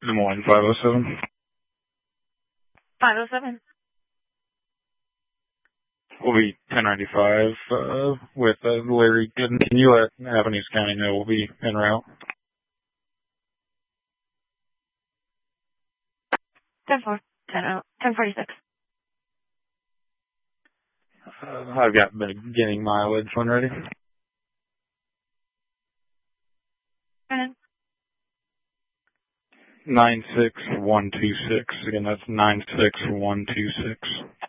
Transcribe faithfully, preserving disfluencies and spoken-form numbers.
Des Moines, five oh seven. five oh seven. We'll be ten ninety-five uh, with uh, Larry Gooden. Can you let Avenues County know we'll be en route? ten four. ten forty-six. Uh, I've got beginning mileage when ready. And nine six one two six. Again, that's nine six one two six.